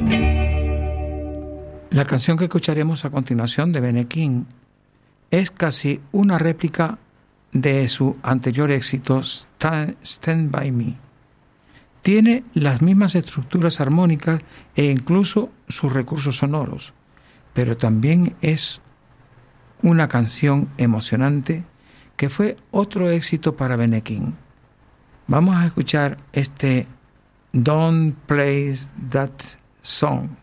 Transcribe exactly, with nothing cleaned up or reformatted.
La canción que escucharemos a continuación de Benny King es casi una réplica de su anterior éxito Stand, Stand By Me. Tiene las mismas estructuras armónicas e incluso sus recursos sonoros, pero también es una canción emocionante que fue otro éxito para Benny King. Vamos a escuchar este Don't Play That Song.